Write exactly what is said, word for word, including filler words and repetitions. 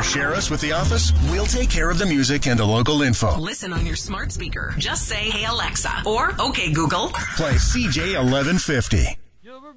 share us with the office, we'll take care of the music and the local info. Listen on your smart speaker. Just say, "Hey Alexa," or "Okay Google." Play C J eleven fifty.